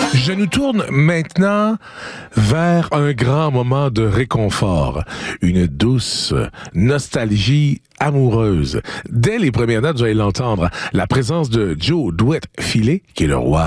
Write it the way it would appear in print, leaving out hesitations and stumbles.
Je nous tourne maintenant vers un grand moment de réconfort, une douce nostalgie amoureuse. Dès les premières notes, vous allez l'entendre, la présence de Joe Douet-Filet, qui est le roi